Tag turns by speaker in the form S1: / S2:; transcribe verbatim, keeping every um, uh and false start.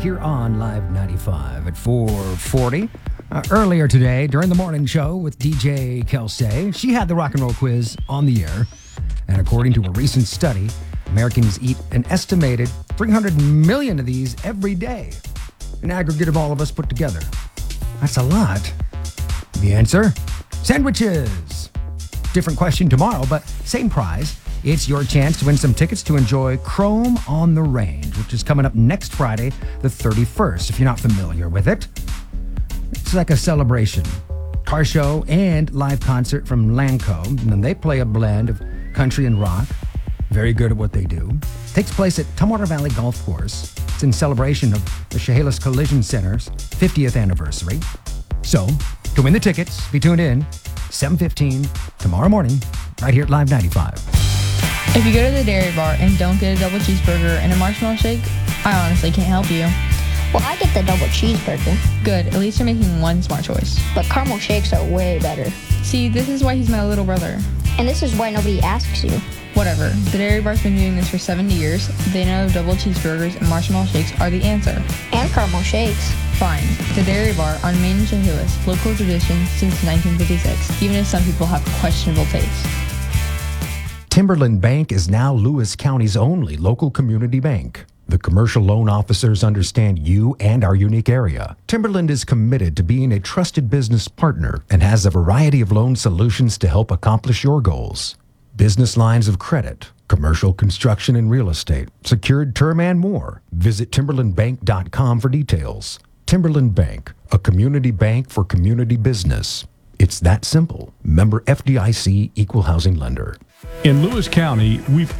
S1: here on Live ninety-five at four forty. Uh, earlier today, during the morning show with D J Kelsey, she had the rock and roll quiz on the air. And according to a recent study, Americans eat an estimated three hundred million of these every day. An aggregate of all of us put together. That's a lot. The answer? Sandwiches. Different question tomorrow, but same prize. It's your chance to win some tickets to enjoy Chrome on the Range, which is coming up next Friday, the thirty-first, if you're not familiar with it. It's like a celebration, car show, and live concert from Lanco. And they play a blend of country and rock. Very good at what they do. It takes place at Tumwater Valley Golf Course. It's in celebration of the Chehalis Collision Center's fiftieth anniversary. So, to win the tickets, be tuned in seven fifteen tomorrow morning, right here at Live ninety-five.
S2: If you go to the dairy bar and don't get a double cheeseburger and a marshmallow shake, I honestly can't help you.
S3: Well, I get the double cheeseburger.
S2: Good, at least you're making one smart choice.
S3: But caramel shakes are way better.
S2: See, this is why he's my little brother.
S3: And this is why nobody asks you.
S2: Whatever. The dairy bar's been doing this for seventy years. They know double cheeseburgers and marshmallow shakes are the answer.
S3: And caramel shakes.
S2: Fine. The Dairy Bar on Main and Chehalis, local tradition since nineteen fifty-six, even if some people have questionable taste.
S1: Timberland Bank is now Lewis County's only local community bank. The commercial loan officers understand you and our unique area. Timberland is committed to being a trusted business partner and has a variety of loan solutions to help accomplish your goals. Business lines of credit, commercial construction and real estate, secured term and more. Visit timberland bank dot com for details. Timberland Bank, a community bank for community business. It's that simple. Member F D I C Equal Housing Lender.
S4: In Lewis County, we've